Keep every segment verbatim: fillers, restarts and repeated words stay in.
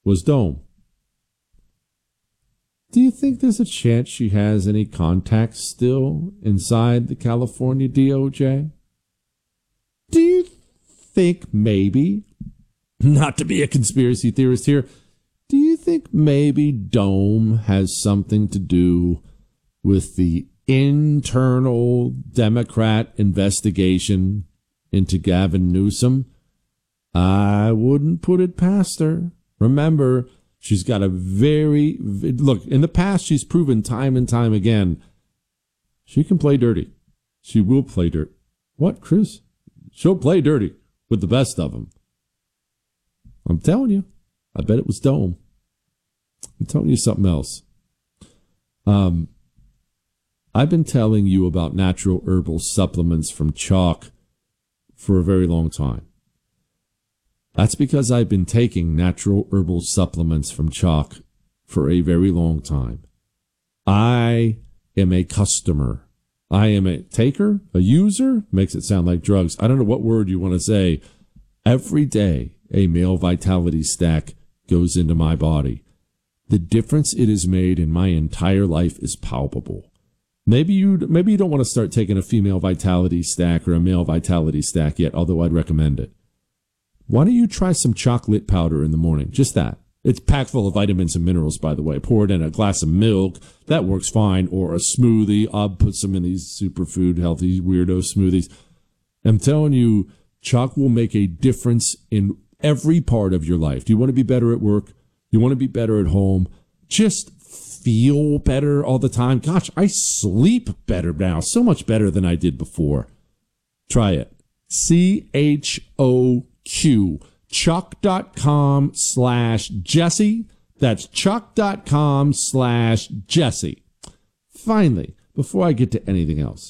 was Dome. Do you think there's a chance she has any contacts still inside the California D O J? Do you think maybe, not to be a conspiracy theorist here, do you think maybe Dome has something to do with the internal Democrat investigation into Gavin Newsom? I wouldn't put it past her. Remember, she's got a very, look, in the past, she's proven time and time again, she can play dirty. She will play dirt. What, Chris? She'll play dirty with the best of them. I'm telling you, I bet it was Dome. I'm telling you something else. Um, I've been telling you about natural herbal supplements from Chalk for a very long time. That's because I've been taking natural herbal supplements from Chalk for a very long time. I am a customer. I am a taker, a user, makes it sound like drugs. I don't know what word you want to say. Every day, a male vitality stack goes into my body. The difference it has made in my entire life is palpable. Maybe you maybe you don't want to start taking a female vitality stack or a male vitality stack yet, although I'd recommend it. Why don't you try some chocolate powder in the morning? Just that. It's packed full of vitamins and minerals, by the way. Pour it in a glass of milk. That works fine. Or a smoothie. I'll put some in these superfood, healthy, weirdo smoothies. I'm telling you, Chalk will make a difference in every part of your life. Do you want to be better at work? You want to be better at home? Just feel better all the time. Gosh, I sleep better now. So much better than I did before. Try it. C H O Q. Chalk.com slash Jesse. That's chalk.com slash Jesse. Finally, before I get to anything else,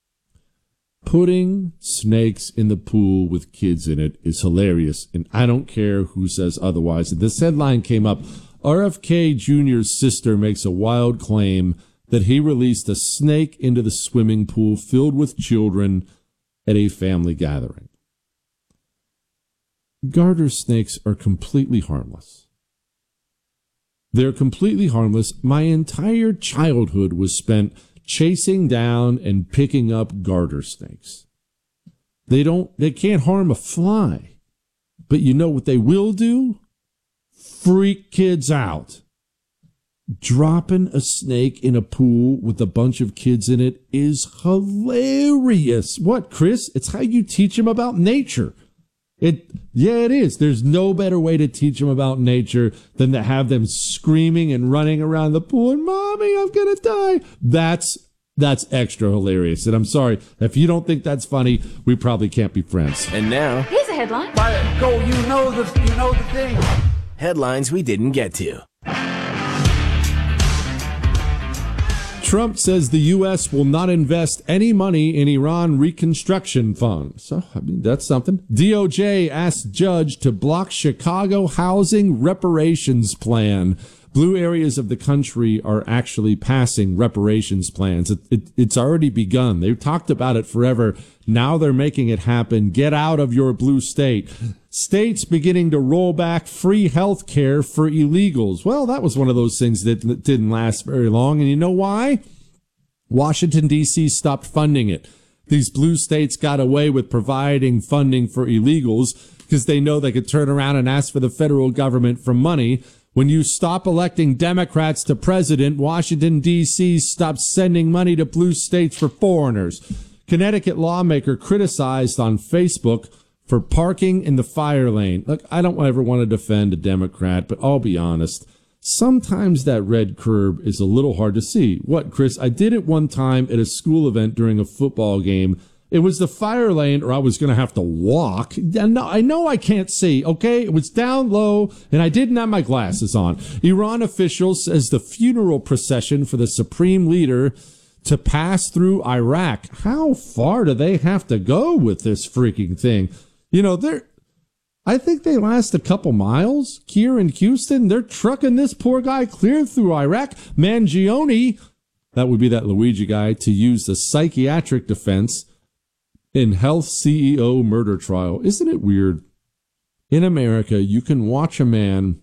putting snakes in the pool with kids in it is hilarious, and I don't care who says otherwise. This headline came up. R F K Junior's sister makes a wild claim that he released a snake into the swimming pool filled with children at a family gathering. Garter snakes are completely harmless. They're completely harmless. My entire childhood was spent chasing down and picking up garter snakes. They don't, they can't harm a fly. But you know what they will do? Freak kids out. Dropping a snake in a pool with a bunch of kids in it is hilarious. What, Chris? It's how you teach them about nature. It, yeah, it is. There's no better way to teach them about nature than to have them screaming and running around the pool and, Mommy, I'm going to die. That's, that's extra hilarious. And I'm sorry, if you don't think that's funny, we probably can't be friends. And now, here's a headline. Go, you know the, you know the thing. Headlines we didn't get to. Trump says the U S will not invest any money in Iran reconstruction fund. So, I mean, that's something. D O J asks judge to block Chicago housing reparations plan. Blue areas of the country are actually passing reparations plans. It, it, it's already begun. They've talked about it forever. Now they're making it happen. Get out of your blue state. States beginning to roll back free health care for illegals. Well, that was one of those things that didn't last very long. And you know why? Washington, D C stopped funding it. These blue states got away with providing funding for illegals because they know they could turn around and ask for the federal government for money. When you stop electing Democrats to president, Washington, D C stops sending money to blue states for foreigners. Connecticut lawmaker criticized on Facebook for parking in the fire lane. Look, I don't ever want to defend a Democrat, but I'll be honest. Sometimes that red curb is a little hard to see. What, Chris? I did it one time at a school event during a football game. It was the fire lane, or I was going to have to walk. And I know I can't see, okay? It was down low, and I didn't have my glasses on. Iran officials says the funeral procession for the supreme leader to pass through Iraq. How far do they have to go with this freaking thing? You know, they're, I think they last a couple miles. Here in Houston, they're trucking this poor guy clear through Iraq. Mangione, that would be that Luigi guy, to use the psychiatric defense in health C E O murder trial. Isn't it weird? In America, you can watch a man